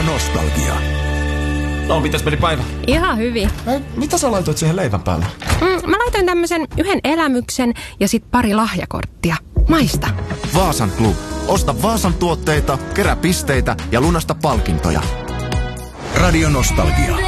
Nostalgia. No, mitäs meni päivä? Ihan hyvin. Mitä sä laitoit siihen leivän päälle? Mä laitoin tämmöisen yhden elämyksen ja sit pari lahjakorttia. Maista. Vaasan Club. Osta Vaasan tuotteita, kerää pisteitä ja lunasta palkintoja. Radio Nostalgia.